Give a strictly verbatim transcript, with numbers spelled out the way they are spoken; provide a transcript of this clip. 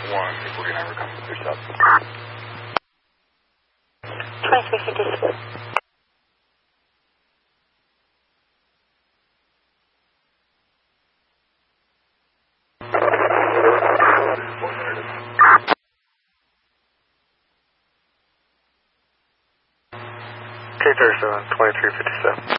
one, two forty-nine, we're coming through south. twenty-three fifty-six. K thirty-seven, twenty-three fifty-seven.